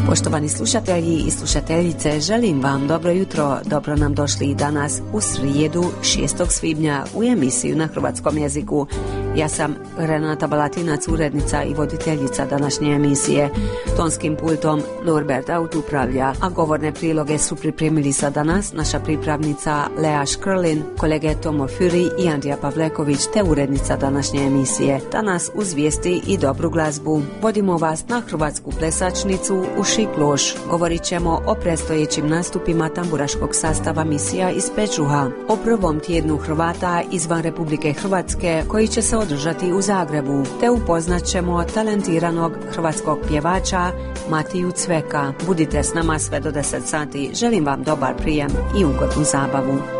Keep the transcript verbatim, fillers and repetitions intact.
Poštovani slušatelji i slušateljice, želim vam dobro jutro, dobro nam došli danas u srijedu šestog svibnja u emisiju na hrvatskom jeziku. Ja sam Renata Balatinac, urednica i voditeljica današnje emisije. Tonskim pultom Norbert Aut upravlja, a govorne priloge su pripremili za danas naša pripravnica Lea Škrlin, kolege Tomo Furi i Andrija Pavleković te urednica današnje emisije. Danas uz vijesti i dobru glazbu. Vodimo vas na hrvatsku plesačnicu u Šikloš. Govorit ćemo o predstojećim nastupima tamburaškog sastava misija iz Pečuha, o prvom tjednu Hrvata izvan Republike Hrvatske koji će se održati u Zagrebu, te upoznat ćemo talentiranog hrvatskog pjevača Matiju Cveka. Budite s nama sve do deset sati. Želim vam dobar prijem i ugodnu zabavu.